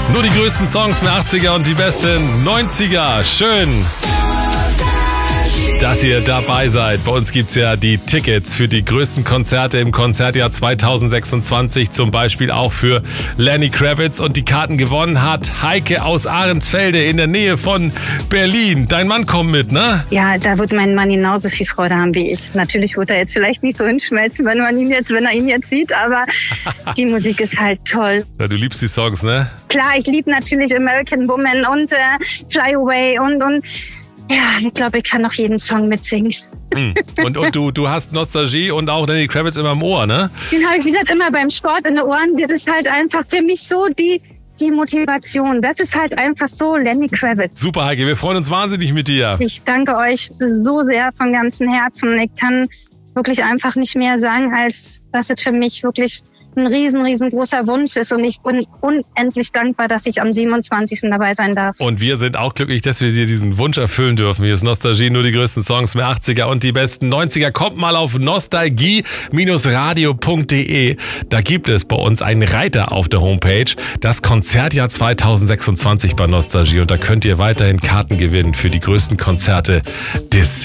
Nur die größten Songs der 80er und die besten 90er. Schön, dass ihr dabei seid. Bei uns gibt's ja die Tickets für die größten Konzerte im Konzertjahr 2026, zum Beispiel auch für Lenny Kravitz. Und die Karten gewonnen hat Heike aus Ahrensfelde in der Nähe von Berlin. Dein Mann kommt mit, ne? Ja, da wird mein Mann genauso viel Freude haben wie ich. Natürlich wird er jetzt vielleicht nicht so hinschmelzen, wenn er ihn jetzt sieht, aber die Musik ist halt toll. Ja, du liebst die Songs, ne? Klar, ich liebe natürlich American Woman und Fly Away und ja, ich glaube, ich kann noch jeden Song mitsingen. Und du hast Nostalgie und auch Lenny Kravitz immer im Ohr, ne? Den habe ich, wie gesagt, immer beim Sport in den Ohren. Das ist halt einfach für mich so die Motivation. Das ist halt einfach so Lenny Kravitz. Super, Heike, wir freuen uns wahnsinnig mit dir. Ich danke euch so sehr von ganzem Herzen. Ich kann wirklich einfach nicht mehr sagen, als dass es für mich wirklich ein riesengroßer Wunsch ist und ich bin unendlich dankbar, dass ich am 27. dabei sein darf. Und wir sind auch glücklich, dass wir dir diesen Wunsch erfüllen dürfen. Hier ist Nostalgie, nur die größten Songs der 80er und die besten 90er. Kommt mal auf nostalgie-radio.de. Da gibt es bei uns einen Reiter auf der Homepage, das Konzertjahr 2026 bei Nostalgie. Und da könnt ihr weiterhin Karten gewinnen für die größten Konzerte des